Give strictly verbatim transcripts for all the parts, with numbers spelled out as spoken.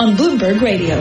on Bloomberg Radio.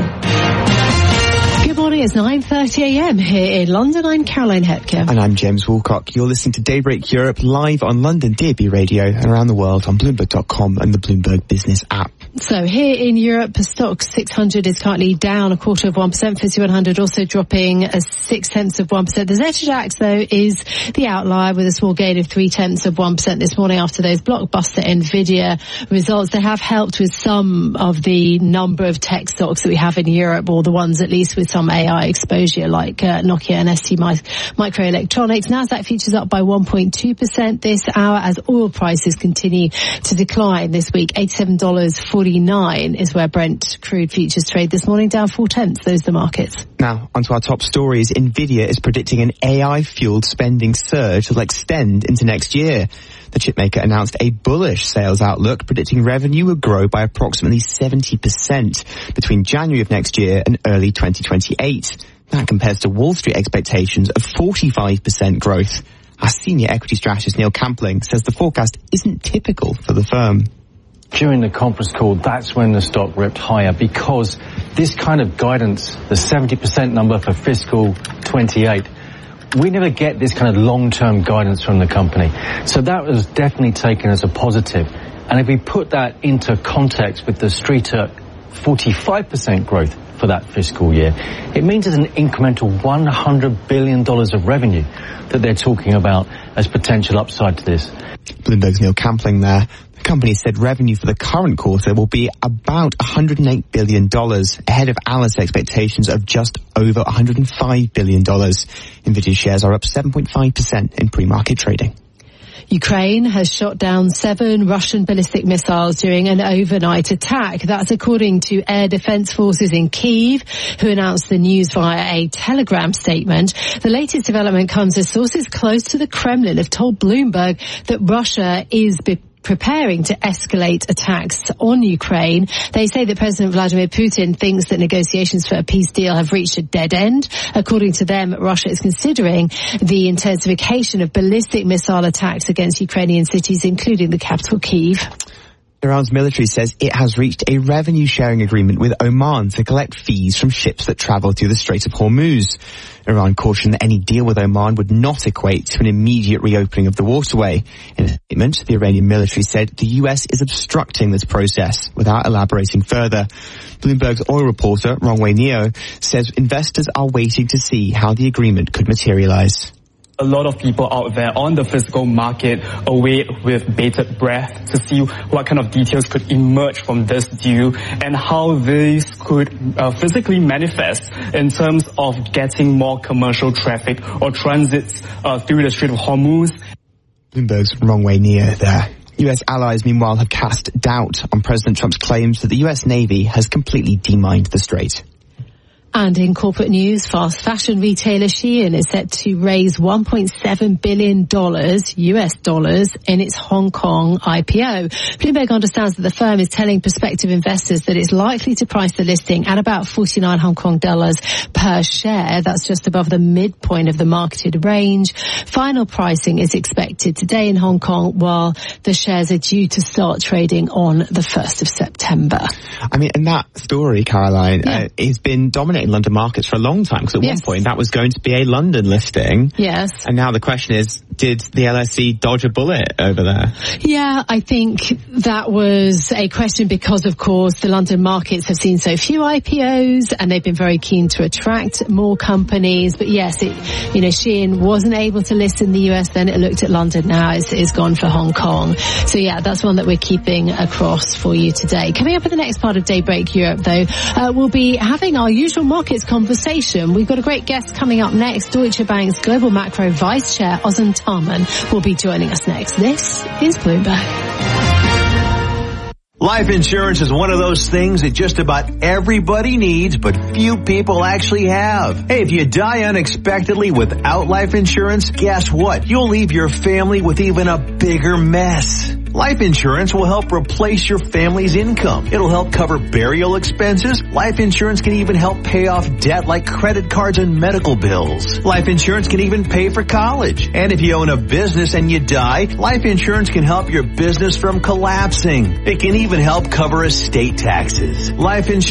Good morning, it's nine thirty a m here in London. I'm Caroline Hepker. And I'm James Woolcock. You're listening to Daybreak Europe live on London D A B Radio and around the world on Bloomberg dot com and the Bloomberg Business app. So here in Europe, the stock six hundred is currently down a quarter of one percent. F T S E one hundred also dropping a six tenths of one percent. The Zeta Dax, though, is the outlier with a small gain of three tenths of one percent this morning after those blockbuster Nvidia results. They have helped with some of the number of tech stocks that we have in Europe, or the ones at least with some A I exposure, like uh, Nokia and S T Microelectronics. Nasdaq futures up by one point two percent this hour as oil prices continue to decline this week. eighty-seven dollars and forty-nine is where Brent crude futures trade this morning, down four tenths. Those are the markets. Now, onto our top stories. Nvidia is predicting an A I-fueled spending surge that will extend into next year. The chipmaker announced a bullish sales outlook, predicting revenue will grow by approximately seventy percent between January of next year and early twenty twenty-eight. That compares to Wall Street expectations of forty-five percent growth. Our senior equity strategist Neil Campling says the forecast isn't typical for the firm. During the conference call, that's when the stock ripped higher, because this kind of guidance, the seventy percent number for fiscal twenty-eight, we never get this kind of long-term guidance from the company. So that was definitely taken as a positive. And if we put that into context with the street at forty-five percent growth for that fiscal year, it means there's an incremental one hundred billion dollars of revenue that they're talking about as potential upside to this. Bloomberg's Neil Campling there. The company said revenue for the current quarter will be about one hundred eight billion dollars, ahead of analyst expectations of just over one hundred five billion dollars. Nvidia shares are up seven point five percent in pre-market trading. Ukraine has shot down seven Russian ballistic missiles during an overnight attack. That's according to air defense forces in Kyiv, who announced the news via a Telegram statement. The latest development comes as sources close to the Kremlin have told Bloomberg that Russia is be- preparing to escalate attacks on Ukraine. They say that President Vladimir Putin thinks that negotiations for a peace deal have reached a dead end. According to them, Russia is considering the intensification of ballistic missile attacks against Ukrainian cities, including the capital, Kyiv. Iran's military says it has reached a revenue-sharing agreement with Oman to collect fees from ships that travel through the Strait of Hormuz. Iran cautioned that any deal with Oman would not equate to an immediate reopening of the waterway. In a statement, the Iranian military said the U S is obstructing this process without elaborating further. Bloomberg's oil reporter, Rongwei Neo, says investors are waiting to see how the agreement could materialize. A lot of people out there on the physical market await with bated breath to see what kind of details could emerge from this deal and how this could uh, physically manifest in terms of getting more commercial traffic or transits uh, through the Strait of Hormuz. Bloomberg's Rongwei Neo there. U S allies, meanwhile, have cast doubt on President Trump's claims that the U S Navy has completely demined the strait. And in corporate news, fast fashion retailer Shein is set to raise one point seven billion dollars U S dollars in its Hong Kong I P O. Bloomberg understands that the firm is telling prospective investors that it's likely to price the listing at about forty-nine Hong Kong dollars per share. That's just above the midpoint of the marketed range. Final pricing is expected today in Hong Kong, while the shares are due to start trading on the first of September. I mean, and that story, Caroline, yeah. uh, has been dominating London markets for a long time, because at yes. one point that was going to be a London listing. Yes. And now the question is, did the L S E dodge a bullet over there? Yeah, I think that was a question because, of course, the London markets have seen so few I P Os and they've been very keen to attract more companies. But yes, it, you know, Shein wasn't able to list in the U S then. It looked at London now. It's, it's gone for Hong Kong. So yeah, that's one that we're keeping across for you today. Coming up in the next part of Daybreak Europe, though, uh, we'll be having our usual markets conversation. We've got a great guest coming up next. Deutsche Bank's Global Macro Vice Chair, Ozan Tarman, will be joining us next. This is Bloomberg. Life insurance is one of those things that just about everybody needs, but few people actually have. Hey, if you die unexpectedly without life insurance, guess what? You'll leave your family with even a bigger mess. Life insurance will help replace your family's income. It'll help cover burial expenses. Life insurance can even help pay off debt like credit cards and medical bills. Life insurance can even pay for college. And if you own a business and you die, life insurance can help your business from collapsing. It can even help cover estate taxes. Life insurance